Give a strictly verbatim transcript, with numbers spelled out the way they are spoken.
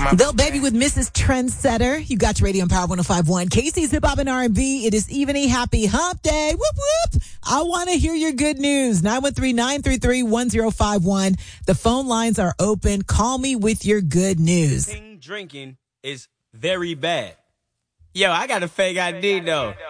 They'll Baby with Missus Trendsetter. You got your radio on Power one oh five point one. Casey's Hip Hop and R and B. It is evening. Happy Hump Day. Whoop, whoop. I want to hear your good news. nine one three, nine three three, one oh five one. The phone lines are open. Call me with your good news. Drinking is very bad. Yo, I got a fake I D, though.